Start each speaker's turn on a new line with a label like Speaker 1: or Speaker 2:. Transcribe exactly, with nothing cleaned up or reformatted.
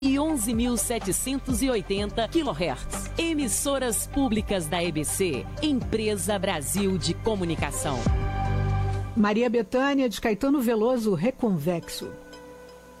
Speaker 1: e onze mil setecentos e oitenta quilohertz. Emissoras públicas da E B C, Empresa Brasil de Comunicação.
Speaker 2: Maria Bethânia de Caetano Veloso, Reconvexo.